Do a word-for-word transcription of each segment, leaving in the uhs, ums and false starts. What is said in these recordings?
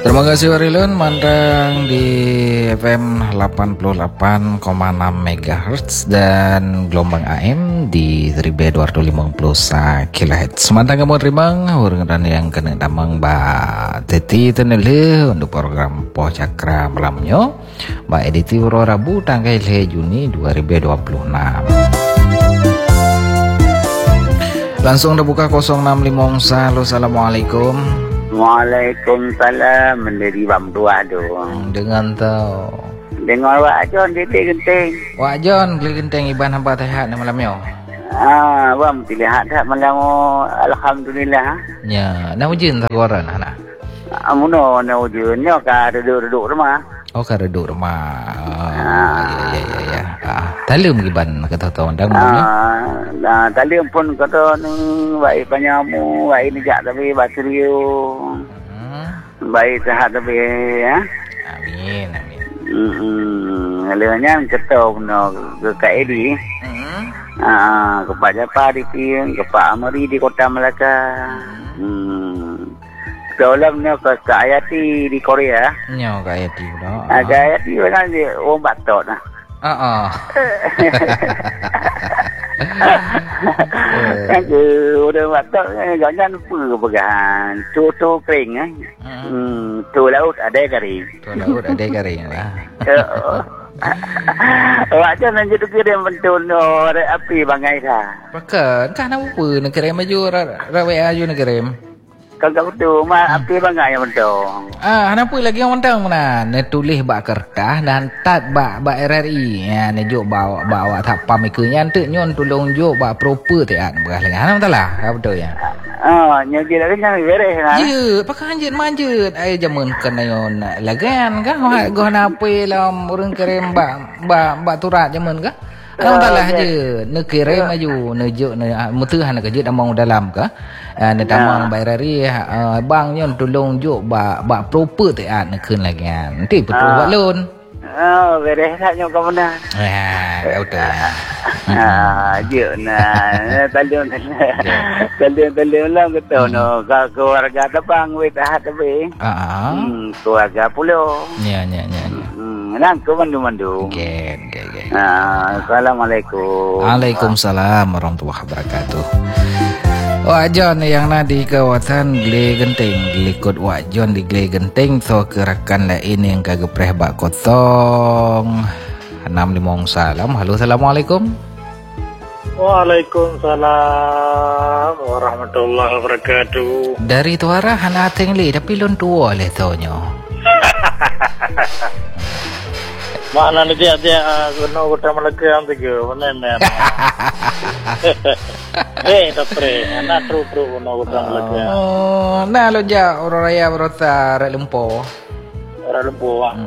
Terima kasih Warilun mandang di F M delapan puluh delapan koma enam megahertz dan gelombang A M di seribu dua ratus lima puluh kilohertz. Semantang kamu terimang urang yang kena damang ba teti tenele untuk program Poh Cakra malamnya ba editi uro Rabu tanggal Juni dua ribu dua puluh enam. Langsung dibuka nol enam lima Halo, assalamualaikum. Waalaikumsalam. Mendiri bam dua tu. Dengan tau. Dengar Wak John di genting. Wak John di genting iban hamba tehat malam yo. Ah, bam dilihat tak malam alhamdulillah. Ya, na ujin tak koran ana. Amuno na ujun nyo ka duduk-duduk rumah. Oh, ka duduk rumah. Oh, ya ya ya ya. Ah, talem giban kata tahu ndang malam yo. Nah, tali pun kata ni baik panyamu, baik ni jak tapi basrio. Hmm. Baik sehat tapi ya. Amin, amin. Hmm, alanya kata no ke K E D. Hmm. Ah, ke Pak Japar di Ping, ke Pak Amri di Kota Melaka. Hmm. Dalam ni ke Kak Ayati di Korea. Nyo Kak Ayati pula. Ah, Kak Ayati kan dia orang Batok nah. Ah. Kan ke udah Batak jangan lupa kepegahan tu-tu kering eh. Hmm, tu laut ada kering. Tu laut ada kering lah. Macam nak jadi kira betul no api bangai dah. Pakan kan apa negara maju rawe aju negara. Kagak betul mah api bangai yang betul. Ah, kenapa lagi orang tang mana? Ne tulis bak kertas dan tat bak bak R R I. Ya, ne juk bawa bawa tak pam ikenya antuk nyon tolong juk bak proper te an beras lagi. Ana betul lah, betul ya. Ah, nyogi lagi kan beres lah. Je, pakai anjet manjet. Ai jamun kena yon lagan kan go nape lam urang kerem bak bak bak turat jamun kan. Ana betul lah je. Ne kerem maju, ne juk ne mutu han ke je damang dalam ka. Ne tamang bairari bang nyon tolong juk bak bak proper te an keun lagi an. Nanti betul bak lon. Oh, beres tak nyo ka mana? Ya, betul. Ah, je nah. Talun talun talun lah kata no. Ka keluarga tebang we tahat tapi. Ah. Hmm, keluarga pulau. Ya, ya, ya. Hmm, nang ke mandu-mandu. Okey, okey, okey. Ah, assalamualaikum. Waalaikumsalam warahmatullahi wabarakatuh. Wak John yang na di kawasan Gele Genting Likut Wak John di Gele Genting so kerakan lain yang kagepreh bak kosong enam lima salam. Halo, assalamualaikum. Waalaikumsalam warahmatullahi wabarakatuh. Dari tuara hana ateng li tapi lon tua le tonyo. Mana ni dia dia guna kota Melaka yang tiga mana ni. Eh, dapre, anak tru-tru guna kota Melaka. Oh, nah lo ja orang raya berota Rak Lempo. Rak Lempo ah.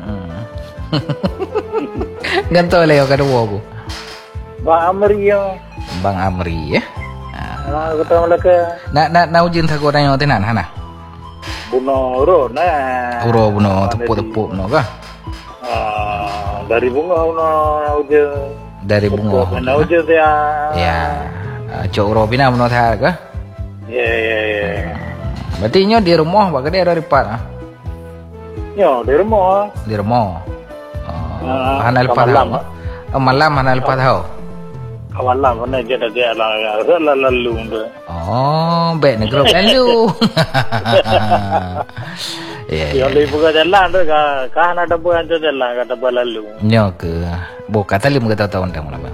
Ganto le yo kadua bu. Bang Amri yo. Bang Amri ya. Ah, kota Melaka. Nak nak nak ujin thago danyo tenan hana. Buno ro nah. Uro buno tepuk-tepuk no kah? Ah, dari bunga uno uje. Dari bunga. Uno uje dia. Ya. Cok uro pina buno tha kah? Ya ya ya. Berarti nyo di rumah bak gede dari pat ah. Yo, di rumah. Di rumah. Oh, hana lepas malam. Oh, malam hana lepas tau. Malam mana je dah dia lah lalu tu. Oh, baik negara lalu. Ya. Yang lebih buka jalan tu kah kah nak dapat anjur jalan kah dapat lalu. Nyo ke. Bo kata lim kata tahu ndang mana.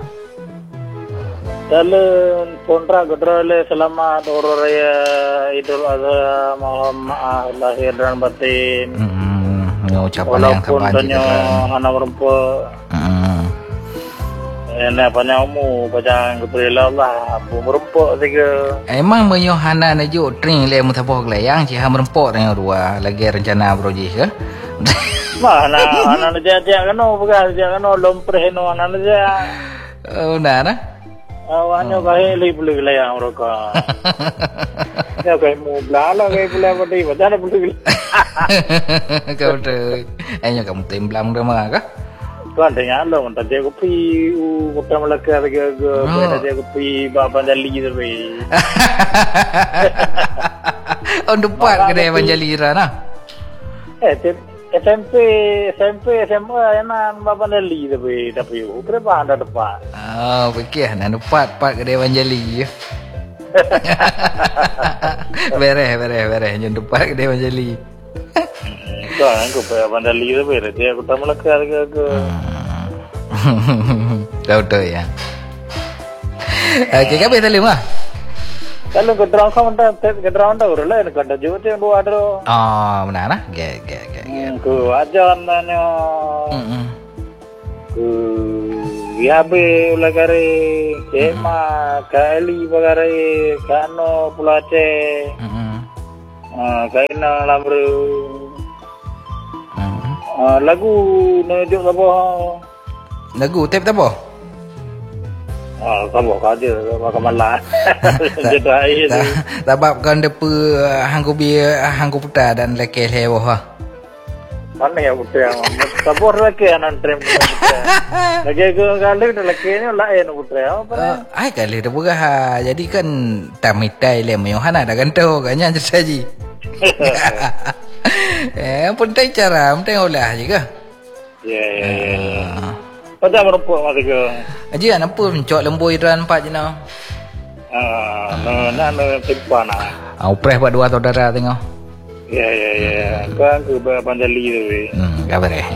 Dalam kontrak kedua selamat orang raya Idul Adha mohon maaf lahir dan batin. Hmm, nyo ucapan yang terbaik. Walaupun anak perempuan. Hmm. Ini apa nyamu bacaan kepada Allah abu merempok tiga. Emang menyo hana na jo tring le mutapok le yang ci ha merempok dengan dua lagi rencana proyek ke? Mana anak dia dia kano bukan dia kano lompre no anak dia. Oh nah nah. Awaknya kaya li boleh le yang mereka. Ya kaya mu blala kaya boleh apa dia macam boleh. Kau tu. Enyo kamu temblam dah mah kah? Tuan tengah lo, entah dia kopi, kota Melaka lagi ke, entah dia kopi, bapak Banjali tu be. On depan kedai Banjali ra nah. Eh, S M P, S M P, S M A yang nak bapak Dali tapi tapi berapa anda depan? Oh, fikir nak dapat part ke Dewan Jali. Beres, beres, beres. Jangan dapat ke Dewan Jali. Kan aku bapak Dali tapi dia aku tak melakar ke ke. Tahu tahu ya. Okey, kabe salim ah. Kalau ke drone sama dah, ke drone dah urus lah. Nak ada juga yang dua ada. Oh, benar lah. Ge, ge, ge, ge. Ku ajar nanya. Hmm. Ku biabe ulagare, kema, kali bagare, kano pulace. Hmm. Ah, kaina lamru. Hmm. Ah, lagu nunjuk apa? Lagu tape tak apa? Ah, kamu kaje makamalan. Jadi itu. Sebab kan depa hangku bi hangku putar dan lekeh lewo ha. Mana ya putar? Sabor lagi anan trem. Lagi ke kali dah lekehnya lain putar. Apa? Ai kali dah berah. Jadi kan tamitai le meyohana dah ganto kanya saji. Eh, penting cara, penting olah je ke? Ya, ya, ya. Pada merumpuk masa ke? Aji apa mencok lembu hidran empat je nak. Ah, no, nak no timpa nak. Ah, upreh buat dua saudara tengok. Ya, ya, ya. Kan ke Bandali tu. Hmm, kabar eh.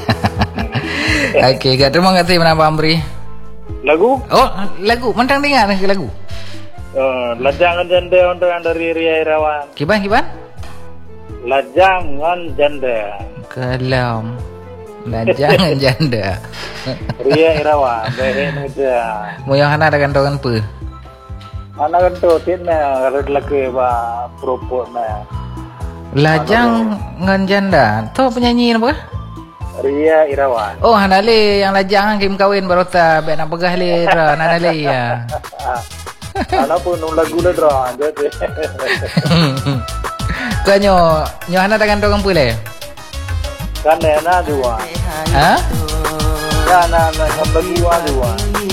Okey, terima kasih menambah Amri. Lagu? Oh, lagu. Mentang dengar ke lagu? Uh, Lajangan janda untuk dari Ria Irawan. Kiban, kiban? Lajangan janda. Kalam. Lajangan janda. Ria Irawan. Behin muda. Moyang hana ada gantongan pe. Anak kan tu tina kalau lagi ba propos na. Lajang ngan janda. Tu penyanyi apa? Ria Irawan. Oh, hana le yang lajang kim kawin barota be nak pegah le ra hana le ya. Anak pun nung lagu le dra jadi. Kanyo, nyo hana ada gantongan pe le. Kan na dua. Ha? Kan na na lagu dua.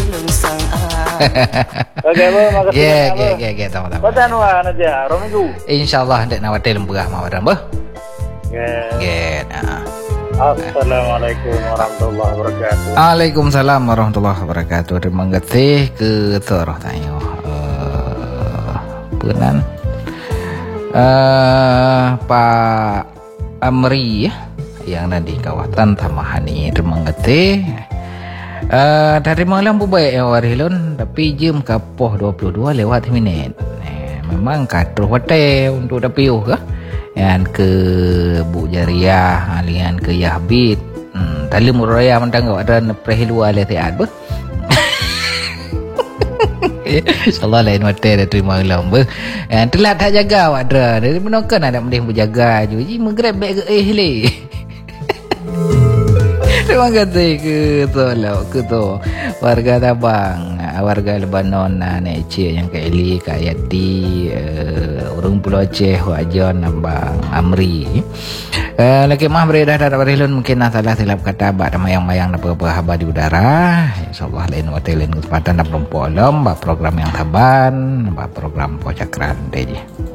Okey, bo, makasih. Ya, ya, ya, ya, tama-tama. Patan wa aja, Romigu. InsyaAllah ndak nak watel lemburah mawadan bah. Ya. Ya, nah. Assalamualaikum warahmatullahi wabarakatuh. Waalaikumsalam warahmatullahi wabarakatuh. Terima kasih ke Toroh Tayo. Uh, Punan. Uh, Pak Amri ya, yang ada di kawasan Tamahani. Terima kasih. Uh, dari malam pun baik ya warilun, tapi jam kapoh dua puluh dua lewat minit. Eh, memang katruh hotel untuk dapiuh kah? Yang ke Bu Jariah, alian ke Yahbit. Hmm, tali muraya mentang kau ada perhilu ale tiad ber. Insyaallah lain hotel dah terima malam ber. Yang telat tak jaga awak dra. Dari menokan ada mending berjaga ju. Ji menggrab beg eh le. Terima kasih ke Tolok ke tu warga Tabang, warga Lebanon, Nek Cik yang ke Eli, Kak Yati, uh, orang Pulau Aceh, Wajon, Abang Amri. Uh, lagi mah beredar dari Barilun mungkin salah silap kata bak mayang-mayang apa-apa habar di udara. InsyaAllah lain waktu lain kesempatan dan berempolom bak program yang taban, bak program pocakran deh.